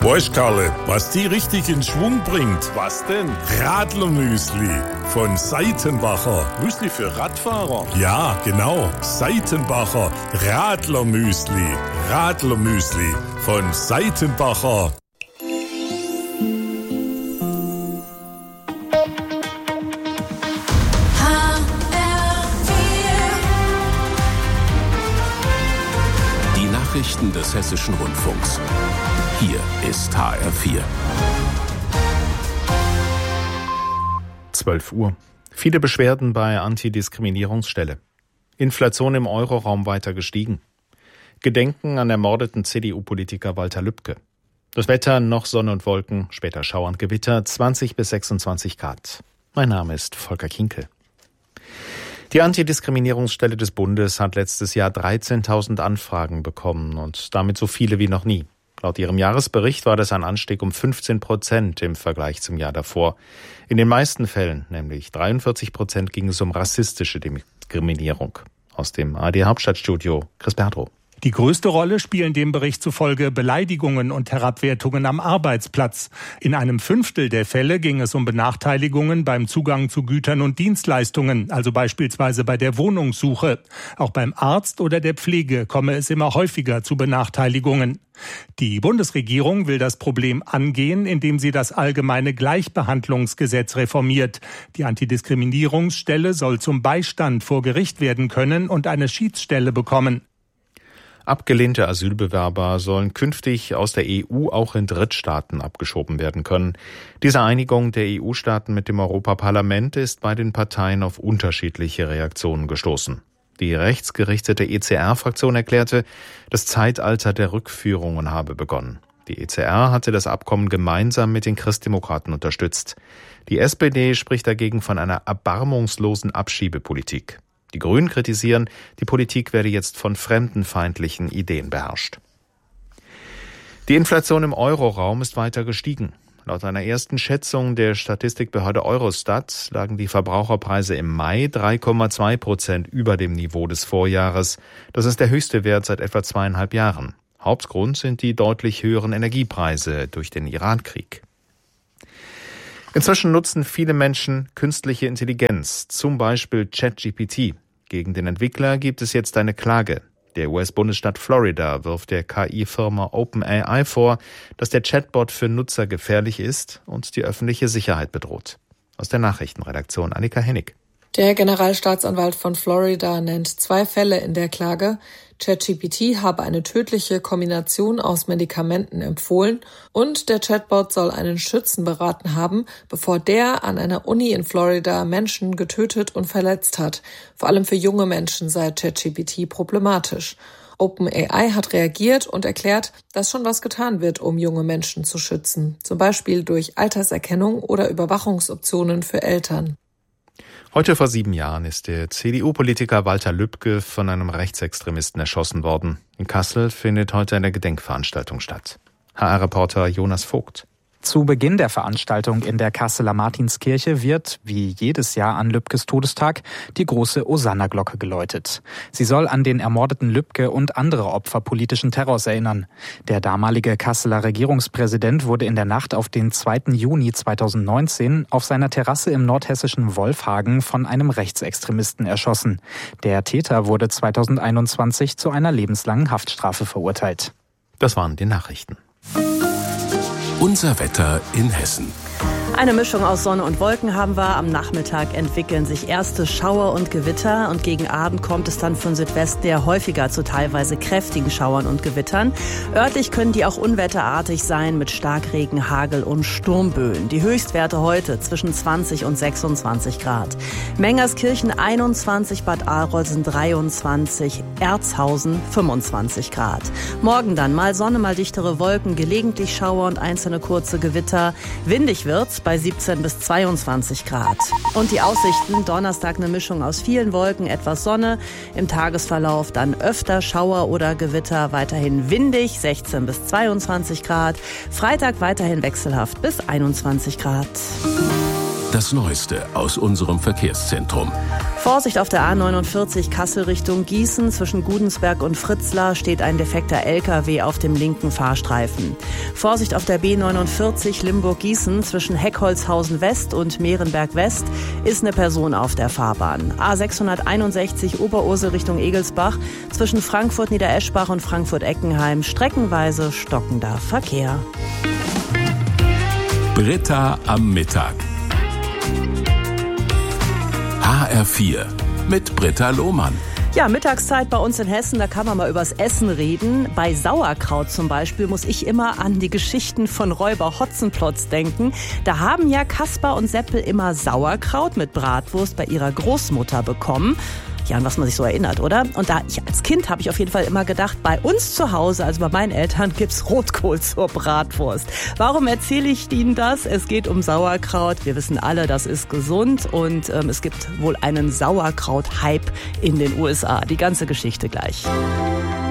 Weißt Karle, was die richtig in Schwung bringt? Was denn? Radlermüsli von Seitenbacher. Müsli für Radfahrer? Ja, genau. Seitenbacher Radlermüsli. Radlermüsli von Seitenbacher. Die Nachrichten des Hessischen Rundfunks. Hier ist HR4. 12 Uhr. Viele Beschwerden bei Antidiskriminierungsstelle. Inflation im Euroraum weiter gestiegen. Gedenken an ermordeten CDU-Politiker Walter Lübcke. Das Wetter noch Sonne und Wolken, später Schauer und Gewitter, 20 bis 26 Grad. Mein Name ist Volker Kinkel. Die Antidiskriminierungsstelle des Bundes hat letztes Jahr 13.000 Anfragen bekommen und damit so viele wie noch nie. Laut ihrem Jahresbericht war das ein Anstieg um 15% im Vergleich zum Jahr davor. In den meisten Fällen, nämlich 43%, ging es um rassistische Diskriminierung. Aus dem ARD-Hauptstadtstudio Chris Berdrow. Die größte Rolle spielen dem Bericht zufolge Beleidigungen und Herabwertungen am Arbeitsplatz. In einem Fünftel der Fälle ging es um Benachteiligungen beim Zugang zu Gütern und Dienstleistungen, also beispielsweise bei der Wohnungssuche. Auch beim Arzt oder der Pflege komme es immer häufiger zu Benachteiligungen. Die Bundesregierung will das Problem angehen, indem sie das allgemeine Gleichbehandlungsgesetz reformiert. Die Antidiskriminierungsstelle soll zum Beistand vor Gericht werden können und eine Schiedsstelle bekommen. Abgelehnte Asylbewerber sollen künftig aus der EU auch in Drittstaaten abgeschoben werden können. Diese Einigung der EU-Staaten mit dem Europaparlament ist bei den Parteien auf unterschiedliche Reaktionen gestoßen. Die rechtsgerichtete ECR-Fraktion erklärte, das Zeitalter der Rückführungen habe begonnen. Die ECR hatte das Abkommen gemeinsam mit den Christdemokraten unterstützt. Die SPD spricht dagegen von einer erbarmungslosen Abschiebepolitik. Die Grünen kritisieren, die Politik werde jetzt von fremdenfeindlichen Ideen beherrscht. Die Inflation im Euroraum ist weiter gestiegen. Laut einer ersten Schätzung der Statistikbehörde Eurostat lagen die Verbraucherpreise im Mai 3,2% über dem Niveau des Vorjahres. Das ist der höchste Wert seit etwa 2,5 Jahren. Hauptgrund sind die deutlich höheren Energiepreise durch den Irankrieg. Inzwischen nutzen viele Menschen künstliche Intelligenz, zum Beispiel ChatGPT. Gegen den Entwickler gibt es jetzt eine Klage. Der US-Bundesstaat Florida wirft der KI-Firma OpenAI vor, dass der Chatbot für Nutzer gefährlich ist und die öffentliche Sicherheit bedroht. Aus der Nachrichtenredaktion Annika Hennig. Der Generalstaatsanwalt von Florida nennt 2 Fälle in der Klage. ChatGPT habe eine tödliche Kombination aus Medikamenten empfohlen und der Chatbot soll einen Schützen beraten haben, bevor der an einer Uni in Florida Menschen getötet und verletzt hat. Vor allem für junge Menschen sei ChatGPT problematisch. OpenAI hat reagiert und erklärt, dass schon was getan wird, um junge Menschen zu schützen, zum Beispiel durch Alterserkennung oder Überwachungsoptionen für Eltern. Heute vor 7 Jahren ist der CDU-Politiker Walter Lübcke von einem Rechtsextremisten erschossen worden. In Kassel findet heute eine Gedenkveranstaltung statt. HR-Reporter Jonas Vogt. Zu Beginn der Veranstaltung in der Kasseler Martinskirche wird, wie jedes Jahr an Lübkes Todestag, die große Osanna-Glocke geläutet. Sie soll an den ermordeten Lübke und andere Opfer politischen Terrors erinnern. Der damalige Kasseler Regierungspräsident wurde in der Nacht auf den 2. Juni 2019 auf seiner Terrasse im nordhessischen Wolfhagen von einem Rechtsextremisten erschossen. Der Täter wurde 2021 zu einer lebenslangen Haftstrafe verurteilt. Das waren die Nachrichten. Unser Wetter in Hessen. Eine Mischung aus Sonne und Wolken haben wir. Am Nachmittag entwickeln sich erste Schauer und Gewitter und gegen Abend kommt es dann von Südwesten her häufiger zu teilweise kräftigen Schauern und Gewittern. Örtlich können die auch unwetterartig sein mit Starkregen, Hagel und Sturmböen. Die Höchstwerte heute zwischen 20 und 26 Grad. Mengerskirchen 21, Bad Arolsen 23, Erzhausen 25 Grad. Morgen dann mal Sonne, mal dichtere Wolken, gelegentlich Schauer und einzelne kurze Gewitter. Windig wird's bei 17 bis 22 Grad. Und die Aussichten, Donnerstag eine Mischung aus vielen Wolken, etwas Sonne. Im Tagesverlauf dann öfter Schauer oder Gewitter, weiterhin windig, 16 bis 22 Grad. Freitag weiterhin wechselhaft bis 21 Grad. Das Neueste aus unserem Verkehrszentrum. Vorsicht auf der A49 Kassel Richtung Gießen. Zwischen Gudensberg und Fritzlar steht ein defekter LKW auf dem linken Fahrstreifen. Vorsicht auf der B49 Limburg-Gießen. Zwischen Heckholzhausen West und Mehrenberg West ist eine Person auf der Fahrbahn. A661 Oberursel Richtung Egelsbach. Zwischen Frankfurt Niedereschbach und Frankfurt-Eckenheim streckenweise stockender Verkehr. Britta am Mittag. HR4 mit Britta Lohmann. Ja, Mittagszeit bei uns in Hessen, da kann man mal übers Essen reden. Bei Sauerkraut zum Beispiel muss ich immer an die Geschichten von Räuber Hotzenplotz denken. Da haben ja Kaspar und Seppel immer Sauerkraut mit Bratwurst bei ihrer Großmutter bekommen. Ja, an was man sich so erinnert, oder? Und als Kind habe ich auf jeden Fall immer gedacht, bei uns zu Hause, also bei meinen Eltern, gibt's Rotkohl zur Bratwurst. Warum erzähle ich Ihnen das? Es geht um Sauerkraut. Wir wissen alle, das ist gesund und es gibt wohl einen Sauerkraut-Hype in den USA. Die ganze Geschichte gleich.